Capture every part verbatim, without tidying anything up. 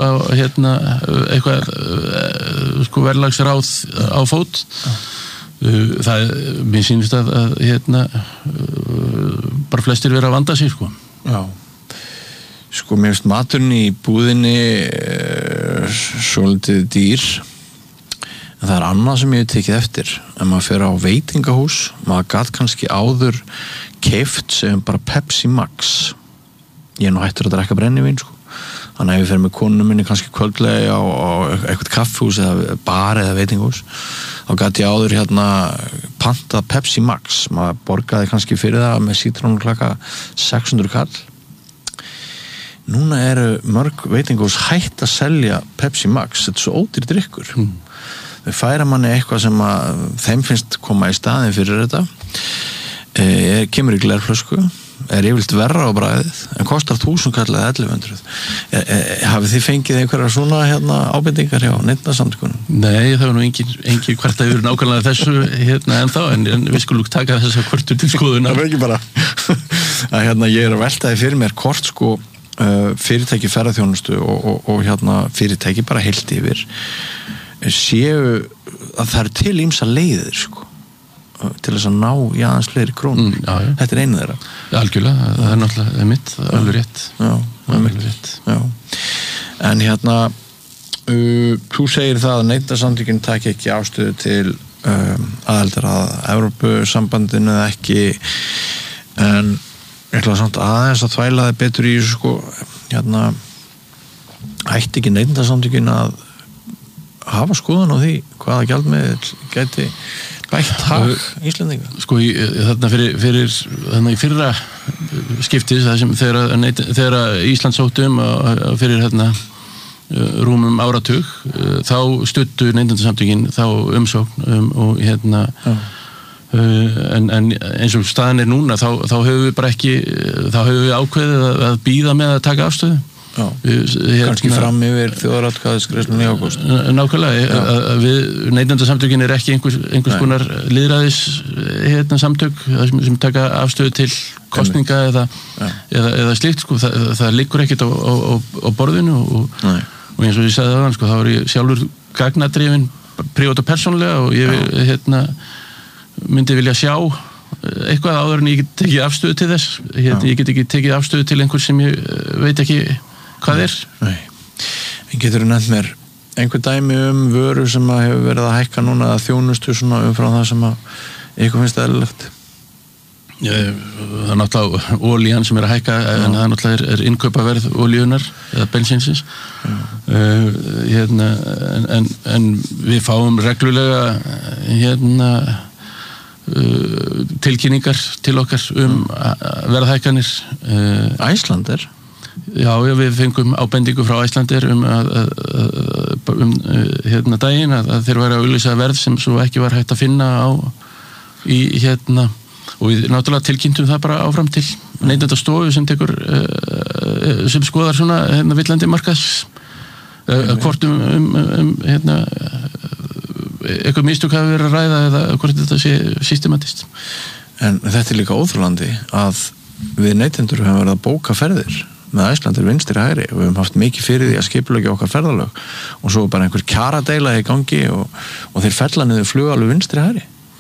á hérna eitthvað sko verðlagsráð á fót. Það, mér sýnist að, að hérna bara flestir vera að vanda sig sko. Já. Sko mér finnst maturinn í búðinni svolítið dýr. En það er annað sem ég hef tekið eftir. Ef maður fer á veitingahús, maður gat kannski áður keypt sem bara Pepsi Max. Ég er nú hættur að drekka brennivín, sko. Þannig að ef ég fer með konunum minni kannski kvöldlega á, á eitthvað kaffhús eða bar eða veitingahús, þá gat ég áður hérna pantað Pepsi Max. Maður borgaði kannski fyrir það með sítrónuklaka sex hundruð kall. Núna eru mörg veitingahús hætt að selja Pepsi Max. Þetta er svo ódýr drykkur. Mm. Þau færa manni eitthvað sem að þeim finnst koma í staðin fyrir þetta e, kemur í glerflösku er yfirleitt verra á bragðið en kostar þúsund kall eða ellefu hundruð e, e, hafið þið fengið einhverja svona hérna, ábendingar hjá Neytendasamtökunum? Nei, það var nú engin, engin hvort að yfir nákvæmlega þessu hérna ennþá en, en við skulum taka þess að hvortur til skoðuna. Það verður ekki bara að hérna ég er að veltaði fyrir mér hvort sko uh, fyrirtæki ferðaþjónustu og, og, og hérna fyrirtæki bara heilt yfir séu að það eru til ýmsa leiðir sko, til þess að ná í aðeins fleiri krónur. Mm, já, já. Þetta er einu þeirra. Já, algjörlega, það er náttúrulega mitt, alveg rétt. Já, alveg rétt. Já. En hérna, uh, þú segir það að Neytendasamtökin taki ekki afstöðu til um, aðeldar að Evrópusambandinu eða ekki, en ég ætla samt aðeins að þvæla þið betur í sko, hérna, ætti ekki Neytendasamtökin að hafa skoðun á því hvaða gjaldmiðill gæti bætt hag Íslendinga? Sko, í, þarna fyrir, fyrir þarna í fyrra skiptis það sem þegar, þegar Ísland sótti um fyrir hérna rúmum áratug þá studdu Neytendasamtökin þá umsókn um, og hérna ja. en, en eins og staðan er núna þá, þá höfum við bara ekki þá höfum við ákveðið að, að bíða með að taka afstöðu. Já, hérna, kannski fram yfir þjóðaratkvæðisgreiðslunni í ágúst. Nákvæmlega, við Neytendasamtökin er ekki einhvers, einhvers konar lýðræðis hérna, samtök sem, sem taka afstöðu til kosninga eða, eða, eða slíkt, sko, það, það liggur ekkert á, á, á borðinu og, og eins og ég sagði það, sko, þá er ég sjálfur gagnadrifin, prívat og persónlega og ég hérna, myndi vilja sjá eitthvað áður en ég get tekið afstöðu til þess, hérna, ég get ekki tekið afstöðu til einhvers sem ég veit ekki hvað er? Nei. En getur þú nefnt mér einhver dæmi um vöru sem að hefur verið að hækka núna að þjónustu svona umfram það sem að ykkur finnst eðlilegt? Það er náttúrulega olían sem er að hækka Já. En það náttúrulega er, er innkaupaverð olíunar eða bensinsins uh, hérna, en, en, en við fáum reglulega hérna uh, tilkynningar til okkar um verðhækkanir uh, Æslander? Já, við fengum ábendingu frá Æslander um að, að um hérna daginn að, að þeir væri að auglýsa verð sem svo ekki var hægt að finna á í hérna og við náttúrulega tilkynntum það bara áfram til Neytendastofu sem tekur uh, sem skoðar svona hérna villandi markaðs uh, hvort um, um, um hérna eitthvað mistök hafi verið að ræða eða hvort þetta sé systematist. En þetta er líka óþolandi að við neytendur höfum verið að bóka ferðir með Æslandir vinstri hægri og við höfum haft mikið fyrir því að skipuleggja okkar ferðalög og svo bara einhver kjaradeila í gangi og, og þeir fella niður flug alveg vinstri hægri.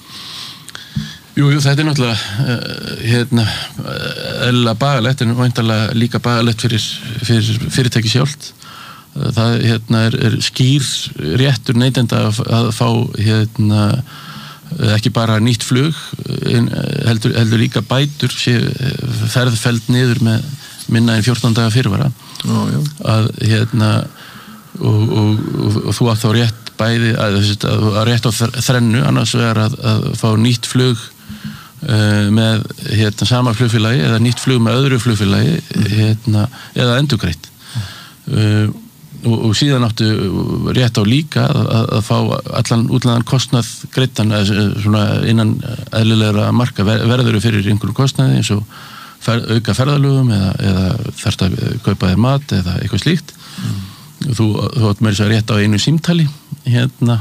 Jú, jú, þetta er náttúrulega uh, hérna, eðlilega bagalegt en væntanlega líka bagalegt fyrir, fyrir fyrirtæki sjálft. Það hérna, er, er skýr réttur neytenda að, að fá hérna, ekki bara nýtt flug, heldur, heldur líka bætur, sé, ferð felld niður með minna en fjórtán daga fyrirvara. Ó, að hérna, og, og, og, og þú átt þá rétt bæði, að, að, að rétt á þrennu, annars vegar að, að fá nýtt flug uh, með hérna, sama flugfélagi eða nýtt flug með öðru flugfélagi mm. hérna, eða endurgreitt. Uh, og, og síðan áttu rétt á líka að, að, að fá allan útlæðan kostnað greittan svona innan eðlilegra marka verður fyrir einhverjum kostnaði eins og fer, auka ferðalögum eða, eða þarft að kaupa þér mat eða eitthvað slíkt. Mm. Þú, þú átt með þess að rétt á einu símtali hérna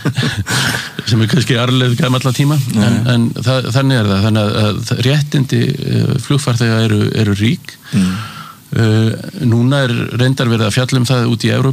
sem er kannski arfleið gamalla tíma mm. en, en það, þannig er það þannig að, að réttindi flugfarþega eru, eru rík mm. uh, núna er reyndar verið að fjalla um það út í Evrópu